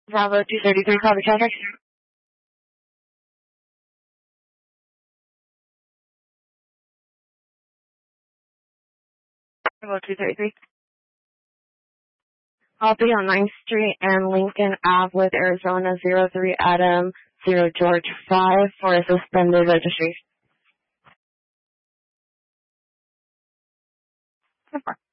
Bravo 233, copy traffic. Bravo 233. I'll be on 9th Street and Lincoln Ave with Arizona 03 Adam 0 George 5 for a suspended registration.